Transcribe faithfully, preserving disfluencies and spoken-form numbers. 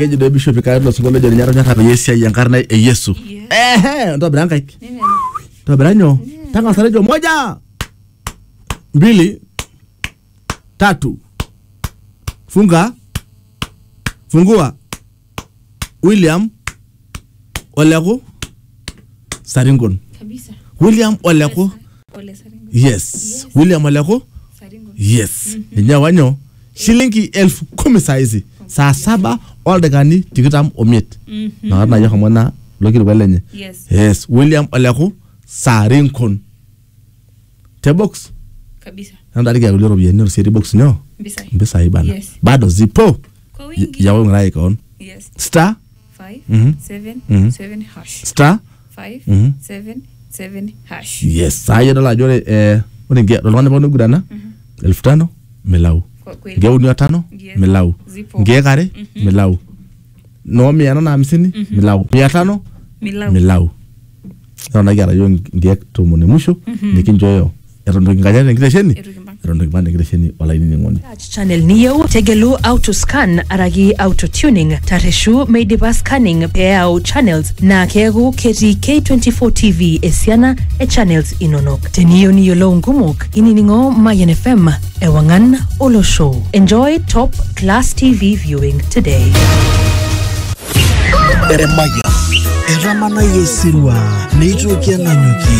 keji do bishop Carlos ngolo joni nyaro nyata Yesu yankarna e Yesu. Eh, ndo branka iki. Ndo branyo. Tanga sarejo moja. Mbili. Tatu. Funga. Fungua. William Oleko Saringon. Kabisa. William Oleko. Ole Saringon. Yes. Yes. William Oleko. Saringon. Yes. Mm-hmm. Nyawanyo shilingi elfu kumi saizi. Saa saba all the gani tikitam omit. Mhm. Na na yako mwana lokiri welenye. Yes. Yes. William Oleko Saringon. Te box. Kabisa. Nanda liga uliro bienero siri box nyo. Mbisa. Mbisa ibana. Yes. Bado zipo. Kwa wingi. Yawe ngai kon. Yes. Star five mm-hmm. seven mm-hmm. seven hash. Star five mm-hmm. seven seven hash. Yes. Saya dola jole eh uninge dola bono gudana. Mm-hmm. elfu tano melau. Nge unyo tano yes. Melau. Zipo. Nge kare mm-hmm. Melau. No mia na hamsini mm-hmm. Melau. Mia tano melau. Melau. Naona gara yo nge tumone musho mm-hmm. Nikinjoyo. Erondo ngajana ngiresheni. Erondo ngibande ngiresheni wala ini ngoni. Channel Neo Tegelu auto scan aragi auto tuning tareshu made bus scanning payao channels na kegu keti K twenty-four T V esiana e channels inonok. Tenio ni yolo ngumuk ininingo Mayan F M ewangan olo show. Enjoy top class T V viewing today. Eremaya Eramana yesirwa Nitro kiana nyuki